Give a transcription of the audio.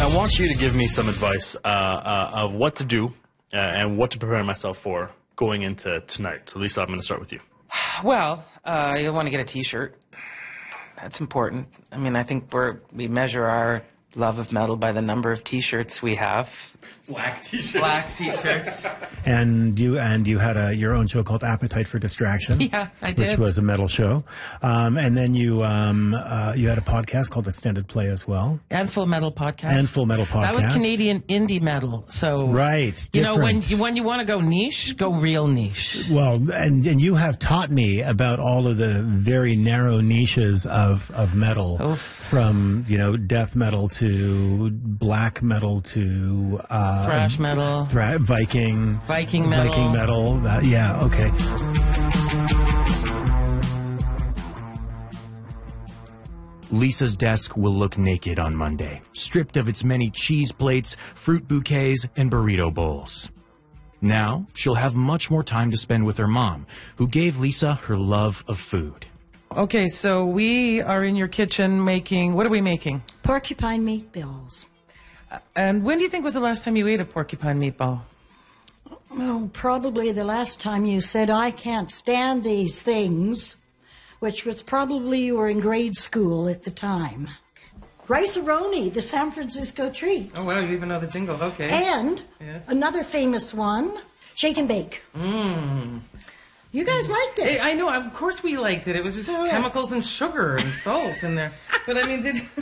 I want you to give me some advice of what to do and what to prepare myself for going into tonight. So, Lisa, I'm going to start with you. Well, you'll want to get a T-shirt. That's important. I mean, I think we measure our love of metal by the number of T-shirts we have. Black T-shirts. Black T-shirts. And you had your own show called Appetite for Distraction. Yeah, I did. Which was a metal show. And then you had a podcast called Extended Play as well. And Full Metal Podcast. That was Canadian indie metal. So right, you know, when you want to go niche, go real niche. Well, and you have taught me about all of the very narrow niches of metal, from death metal to black metal to thrash metal, Viking metal. Yeah, okay. Lisa's desk will look naked on Monday, stripped of its many cheese plates, fruit bouquets, and burrito bowls. Now, she'll have much more time to spend with her mom, who gave Lisa her love of food. Okay, so we are in your kitchen making... What are we making? Porcupine meatballs. And when do you think was the last time you ate a porcupine meatball? Well, probably the last time you said, I can't stand these things, which was probably you were in grade school at the time. Rice-A-Roni, the San Francisco treat. Oh, wow, you even know the jingle. Okay. And another famous one, Shake and Bake. You guys liked it. I know, of course we liked it. It was just chemicals and sugar and salt in there. But I mean,